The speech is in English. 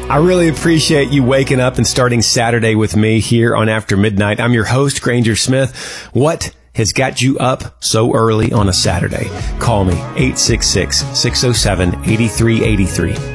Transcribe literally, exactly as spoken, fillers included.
I really appreciate you waking up and starting Saturday with me here on After Midnight. I'm your host, Granger Smith. What has got you up so early on a Saturday? Call me, eight six six, six oh seven, eight three eight three.